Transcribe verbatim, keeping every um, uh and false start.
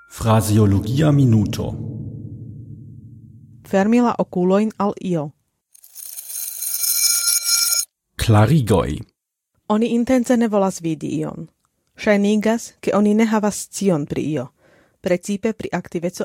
Phraseologia minuto. Fermila okulojn al io. Klarigoj. Oni intence ne volas vidi ion. Ŝajnigas, ke oni ne havas scion pri io, precipe pri aktiveco